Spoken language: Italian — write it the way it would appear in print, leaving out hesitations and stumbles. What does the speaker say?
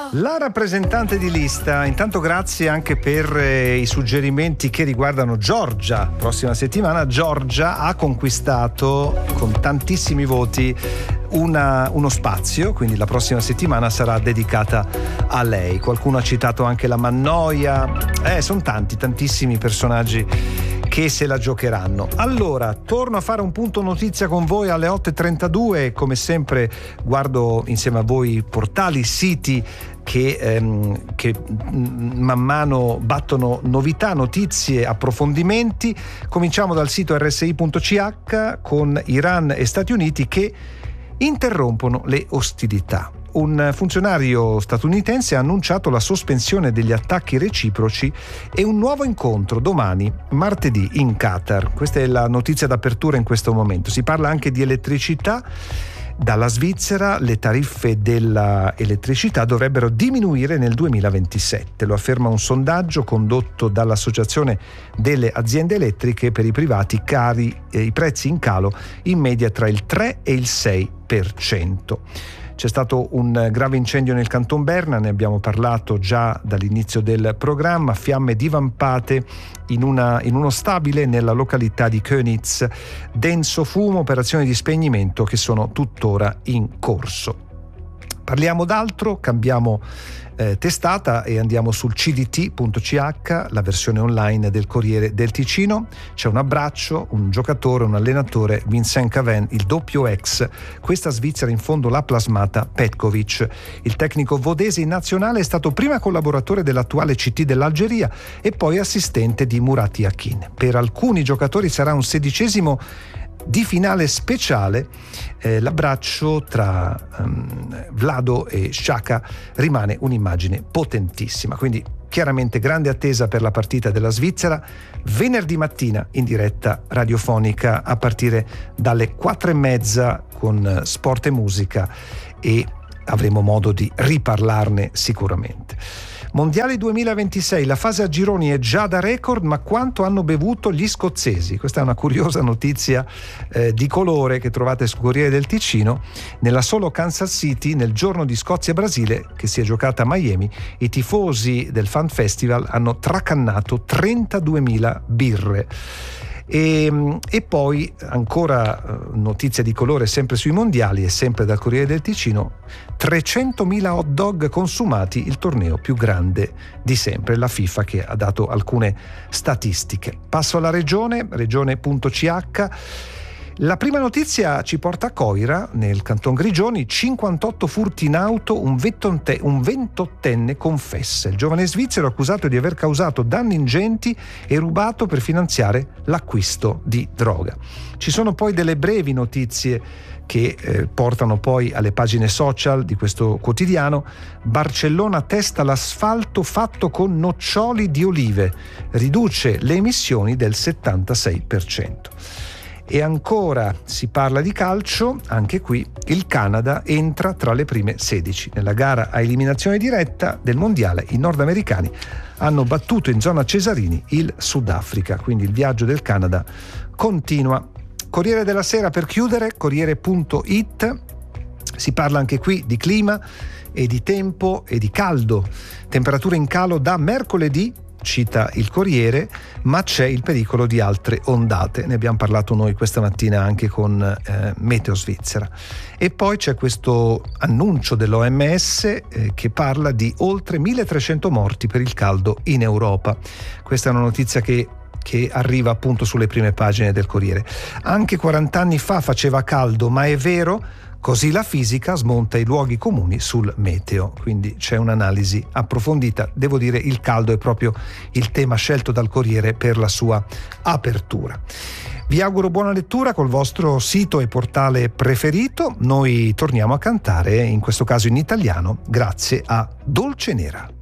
La rappresentante di lista, intanto grazie anche per i suggerimenti che riguardano Giorgia. Prossima settimana Giorgia ha conquistato con tantissimi voti uno spazio, quindi la prossima settimana sarà dedicata a lei. Qualcuno ha citato anche la Mannoia, sono tantissimi personaggi che se la giocheranno. Allora, torno a fare un punto notizia con voi alle 8:32. Come sempre guardo insieme a voi i portali, siti che man mano battono novità, notizie, approfondimenti. Cominciamo dal sito rsi.ch con Iran e Stati Uniti che interrompono le ostilità. Un funzionario statunitense ha annunciato la sospensione degli attacchi reciproci e un nuovo incontro domani, martedì, in Qatar. Questa è la notizia d'apertura in questo momento. Si parla anche di elettricità. Dalla Svizzera le tariffe della elettricità dovrebbero diminuire nel 2027, lo afferma un sondaggio condotto dall'Associazione delle aziende elettriche per i privati i prezzi in calo in media tra il 3 e il 6%. C'è stato un grave incendio nel Canton Berna, ne abbiamo parlato già dall'inizio del programma, fiamme divampate in uno stabile nella località di Könitz, denso fumo, operazioni di spegnimento che sono tuttora in corso. Parliamo d'altro, cambiamo testata e andiamo sul cdt.ch, la versione online del Corriere del Ticino. C'è un abbraccio, un giocatore, un allenatore, Vincent Caven, il doppio ex. Questa Svizzera in fondo l'ha plasmata Petkovic. Il tecnico vodese in nazionale è stato prima collaboratore dell'attuale CT dell'Algeria e poi assistente di Murat Yakin. Per alcuni giocatori sarà un 16° di finale speciale. L'abbraccio tra Vlado e Xhaka rimane un'immagine potentissima, quindi chiaramente grande attesa per la partita della Svizzera venerdì mattina in diretta radiofonica a partire dalle 4:30 con Sport e Musica, e avremo modo di riparlarne sicuramente. Mondiali 2026, la fase a gironi è già da record, ma quanto hanno bevuto gli scozzesi? Questa è una curiosa notizia di colore che trovate sul Corriere del Ticino. Nella solo Kansas City, nel giorno di Scozia-Brasile, che si è giocata a Miami, i tifosi del Fan Festival hanno tracannato 32.000 birre. E poi ancora notizia di colore sempre sui mondiali e sempre dal Corriere del Ticino: 300.000 hot dog consumati, il torneo più grande di sempre. La FIFA che ha dato alcune statistiche. Passo alla regione.ch. La prima notizia ci porta a Coira, nel Canton Grigioni. 58 furti in auto, un 28enne confessa. Il giovane svizzero accusato di aver causato danni ingenti e rubato per finanziare l'acquisto di droga. Ci sono poi delle brevi notizie che portano poi alle pagine social di questo quotidiano. Barcellona testa l'asfalto fatto con noccioli di olive, riduce le emissioni del 76%. E ancora si parla di calcio, anche qui il Canada entra tra le prime 16. Nella gara a eliminazione diretta del mondiale i nordamericani hanno battuto in zona Cesarini il Sudafrica, quindi il viaggio del Canada continua. Corriere della Sera per chiudere, Corriere.it, si parla anche qui di clima e di tempo e di caldo. Temperature in calo da mercoledì, cita il Corriere, ma c'è il pericolo di altre ondate. Ne abbiamo parlato noi questa mattina anche con Meteo Svizzera. E poi c'è questo annuncio dell'OMS che parla di oltre 1.300 morti per il caldo in Europa. Questa è una notizia che arriva appunto sulle prime pagine del Corriere. Anche 40 anni fa faceva caldo, ma è vero? Così la fisica smonta i luoghi comuni sul meteo, quindi c'è un'analisi approfondita. Devo dire, il caldo è proprio il tema scelto dal Corriere per la sua apertura. Vi auguro buona lettura col vostro sito e portale preferito. Noi torniamo a cantare, in questo caso in italiano, grazie a Dolce Nera.